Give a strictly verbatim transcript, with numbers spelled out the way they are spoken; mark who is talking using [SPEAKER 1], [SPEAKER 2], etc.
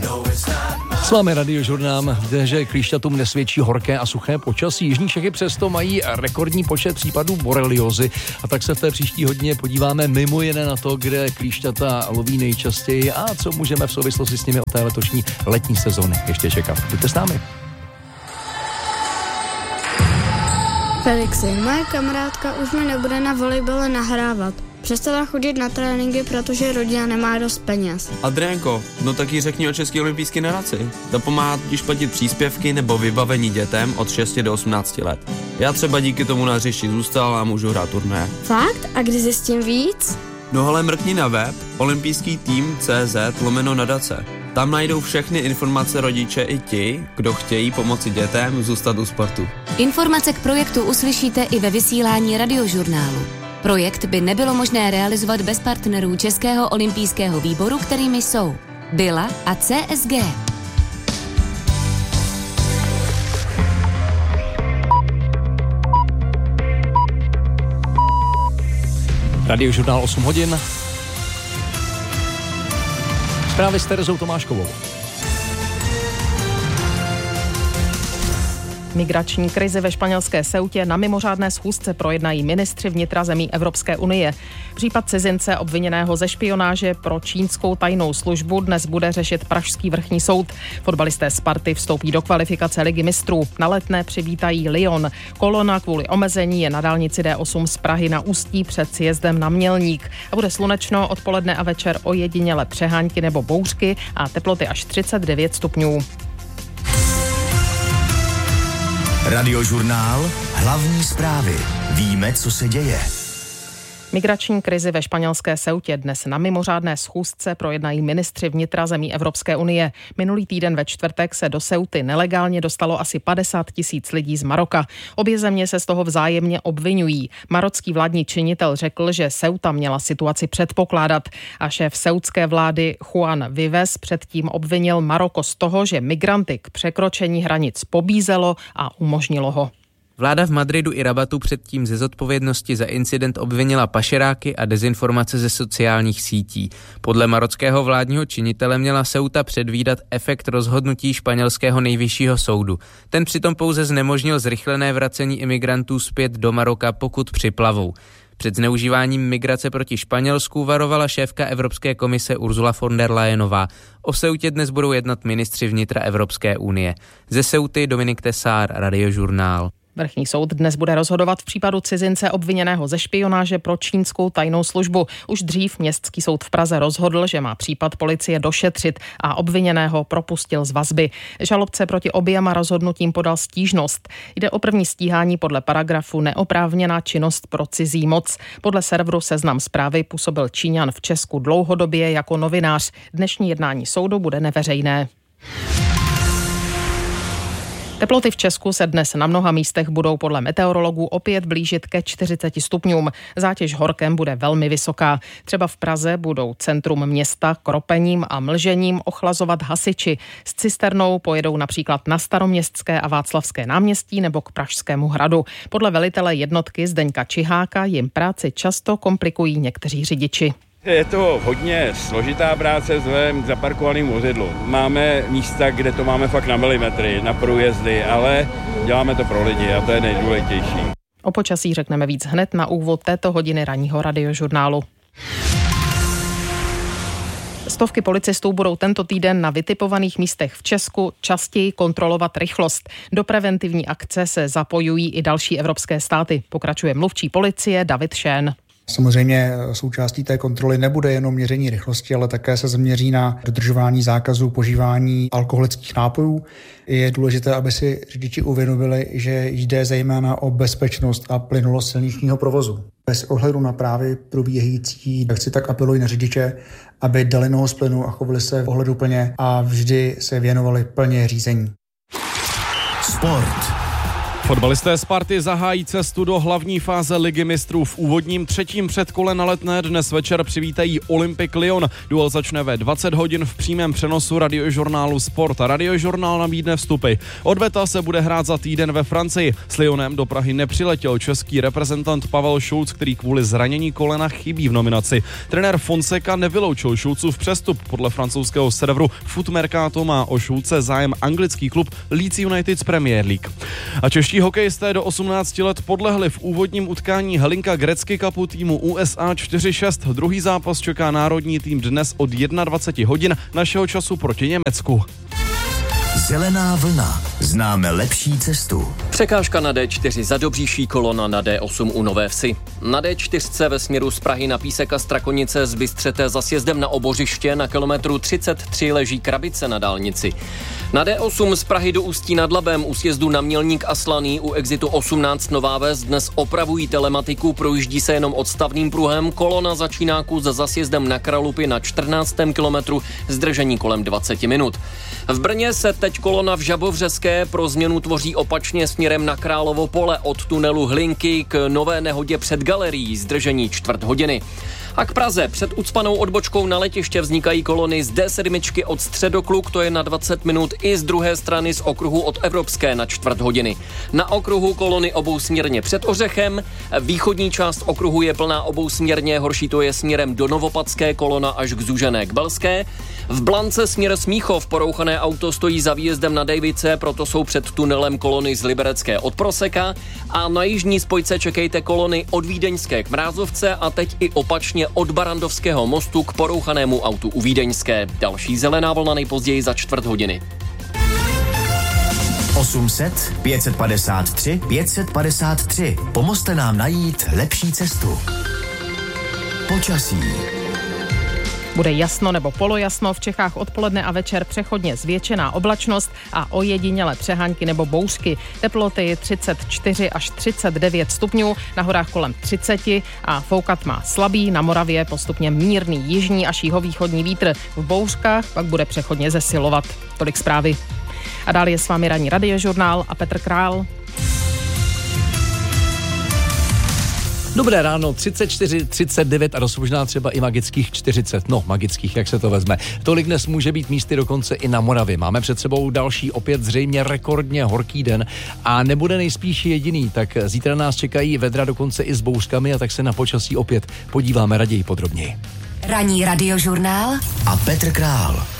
[SPEAKER 1] S vámi Radiožurnál, že Klíšťatům nesvědčí horké a suché počasí. Jižní Čechy přesto mají rekordní počet případů boreliozy a tak se v té příští hodině podíváme mimo jiné na to, kde klíšťata loví nejčastěji a co můžeme v souvislosti s nimi od té letošní letní sezóny ještě čekat. Buďte s námi.
[SPEAKER 2] Felixi, moje kamarádka už mi nebude na volejbale nahrávat. Přestala chodit na tréninky, protože rodina nemá dost peněz.
[SPEAKER 3] Adriánko, no tak jí řekni o České olympijské nadaci. Ta pomáhá totiž platit příspěvky nebo vybavení dětem od šesti do osmnácti let. Já třeba díky tomu na hřišti zůstal a můžu hrát turné.
[SPEAKER 2] Fakt? A kdy zjistím víc?
[SPEAKER 3] No ale mrkni na web olympijský tým tečka cé zet lomeno nadace. Tam najdou všechny informace rodiče i ti, kdo chtějí pomoci dětem zůstat u sportu.
[SPEAKER 4] Informace k projektu uslyšíte i ve vysílání Radiožurnálu. Projekt by nebylo možné realizovat bez partnerů Českého olympijského výboru, kterými jsou Byla a C S G.
[SPEAKER 1] Radiožurnál osm hodin. Zprávy s Terezou Tomáškovou.
[SPEAKER 5] Migrační krizi ve španělské Ceutě na mimořádné schůzce projednají ministři vnitra zemí Evropské unie. Případ cizince obviněného ze špionáže pro čínskou tajnou službu dnes bude řešit pražský vrchní soud. Fotbalisté Sparty vstoupí do kvalifikace Ligy mistrů. Na Letné přivítají Lyon. Kolona kvůli omezení je na dálnici D osm z Prahy na Ústí před sjezdem na Mělník. A bude slunečno, odpoledne a večer ojediněle přehánky nebo bouřky a teploty až třicet devět stupňů.
[SPEAKER 6] Radiožurnál, hlavní zprávy. Víme, co se děje.
[SPEAKER 5] Migrační krizi ve španělské Ceutě dnes na mimořádné schůzce projednají ministři vnitra zemí Evropské unie. Minulý týden ve čtvrtek se do Ceuty nelegálně dostalo asi padesát tisíc lidí z Maroka. Obě země se z toho vzájemně obvinují. Marocký vládní činitel řekl, že Ceuta měla situaci předpokládat a šéf ceutské vlády Juan Vives předtím obvinil Maroko z toho, že migranty k překročení hranic pobízelo a umožnilo ho.
[SPEAKER 7] Vláda v Madridu i Rabatu předtím ze zodpovědnosti za incident obvinila pašeráky a dezinformace ze sociálních sítí. Podle marockého vládního činitele měla Ceuta předvídat efekt rozhodnutí španělského nejvyššího soudu. Ten přitom pouze znemožnil zrychlené vracení imigrantů zpět do Maroka, pokud připlavou. Před zneužíváním migrace proti Španělsku varovala šéfka Evropské komise Ursula von der Leyenová. O Ceutě dnes budou jednat ministři vnitra Evropské unie. Ze Ceuty Dominik Tesár, Radiožurnál.
[SPEAKER 5] Vrchní soud dnes bude rozhodovat v případu cizince obviněného ze špionáže pro čínskou tajnou službu. Už dřív městský soud v Praze rozhodl, že má případ policie došetřit a obviněného propustil z vazby. Žalobce proti oběma rozhodnutím podal stížnost. Jde o první stíhání podle paragrafu neoprávněná činnost pro cizí moc. Podle serveru Seznam Zprávy působil Číňan v Česku dlouhodobě jako novinář. Dnešní jednání soudu bude neveřejné. Teploty v Česku se dnes na mnoha místech budou podle meteorologů opět blížit ke čtyřiceti stupňům. Zátěž horkem bude velmi vysoká. Třeba v Praze budou centrum města kropením a mlžením ochlazovat hasiči. S cisternou pojedou například na Staroměstské a Václavské náměstí nebo k Pražskému hradu. Podle velitele jednotky Zdeňka Čiháka jim práci často komplikují někteří řidiči.
[SPEAKER 8] Je to hodně složitá práce vzhledem k zaparkovanému vozidlu. Máme místa, kde to máme fakt na milimetry, na průjezdy, ale děláme to pro lidi a to je nejdůležitější.
[SPEAKER 5] O počasí řekneme víc hned na úvod této hodiny ranního Radiožurnálu. Stovky policistů budou tento týden na vytipovaných místech v Česku častěji kontrolovat rychlost. Do preventivní akce se zapojují i další evropské státy. Pokračuje mluvčí policie David Šén.
[SPEAKER 9] Samozřejmě součástí té kontroly nebude jenom měření rychlosti, ale také se zaměří na dodržování zákazu požívání alkoholických nápojů. Je důležité, aby si řidiči uvědomili, že jde zejména o bezpečnost a plynulost silničního provozu. Bez ohledu na právě probíhající akci tak apeluji na řidiče, aby dali nohu z plynu a chovali se ohleduplně a vždy se věnovali plně řízení.
[SPEAKER 6] Sport.
[SPEAKER 10] Fotbalisté Sparty zahájí cestu do hlavní fáze Ligy mistrů. V úvodním třetím předkole na Letné dnes večer přivítají Olympic Lyon. Duel začne ve dvacet hodin v přímém přenosu radiožurnálu Sport. Radiožurnál nabídne vstupy. Odveta se bude hrát za týden ve Francii. S Lyonem do Prahy nepřiletěl český reprezentant Pavel Šulc, který kvůli zranění kolena chybí v nominaci. Trenér Fonseca nevyloučil Šulcův přestup. Podle francouzského serveru Foot Mercato má o Šulce zájem anglický klub Leeds United z Premier League. A čeští hokejisté do osmnácti let podlehli v úvodním utkání Hlinka Gretzky Cupu týmu U S A čtyři šest. Druhý zápas čeká národní tým dnes od dvacet jedna hodin našeho času proti Německu.
[SPEAKER 6] Zelená vlna. Známe lepší cestu.
[SPEAKER 11] Překážka na D čtyři, Zadobříší, kolona na D osm u Nové Vsi. Na D čtyři ve směru z Prahy na Písek a Strakonice z Bystřete za sjezdem na Obořiště na kilometru třicet tři leží krabice na dálnici. Na D osm z Prahy do Ústí nad Labem u sjezdu na Mělník a Slaný u exitu osmnáct Nová Ves dnes opravují telematiku, projíždí se jenom odstavným pruhem, kolona začíná kus za sjezdem na Kralupy na čtrnáctém kilometru, zdržení kolem dvacet minut. V Brně se teď kolona v Žabovřeské pro změnu tvoří opačně směrem na Královo pole od tunelu Hlinky k Nové Nehodě před galerií, zdržení čtvrt hodiny. A k Praze před ucpanou odbočkou na letiště vznikají kolony z D sedm od Středokluk, to je na dvacet minut, i z druhé strany z okruhu od Evropské na čtvrt hodiny. Na okruhu kolony obousměrně před Ořechem, východní část okruhu je plná obousměrně, horší to je směrem do Novopadské, kolona až k Zúžené k Belské. V Blance směr Smíchov porouchané auto stojí za výjezdem na Dejvice, proto jsou před tunelem kolony z Liberecké od Proseka a na jižní spojce čekejte kolony od Vídeňské k Mrázovce a teď i opačně od Barandovského mostu k porouchanému autu u Vídeňské. Další zelená vlna nejpozději za čtvrt hodiny.
[SPEAKER 6] osm set, pět set padesát tři, pět set padesát tři. Pomozte nám najít lepší cestu. Počasí.
[SPEAKER 5] Bude jasno nebo polojasno, v Čechách odpoledne a večer přechodně zvětšená oblačnost a ojedinělé přehánky nebo bouřky. Teploty třicet čtyři až třicet devět stupňů, na horách kolem třicet a foukat má slabý, na Moravě postupně mírný jižní až jihovýchodní vítr. V bouřkách pak bude přechodně zesilovat. Tolik zprávy. A dál je s vámi ranní radiožurnál a Petr Král.
[SPEAKER 1] Dobré ráno, třicet čtyři, třicet devět a dost možná třeba i magických čtyřicet. No, magických, jak se to vezme. Tolik dnes může být místy dokonce i na Moravě. Máme před sebou další, opět zřejmě rekordně horký den a nebude nejspíš jediný, tak zítra nás čekají vedra dokonce i s bouřkami a tak se na počasí opět podíváme raději podrobněji.
[SPEAKER 4] Ranní radiožurnál
[SPEAKER 6] a Petr Král.